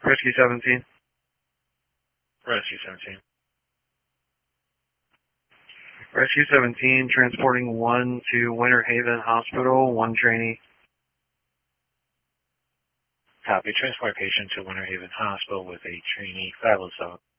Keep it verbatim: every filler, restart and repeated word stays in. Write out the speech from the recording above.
Rescue seventeen. Rescue seventeen. Rescue seventeen, transporting one to Winter Haven Hospital, one trainee. Copy. Transport patient to Winter Haven Hospital with a trainee five oh seven.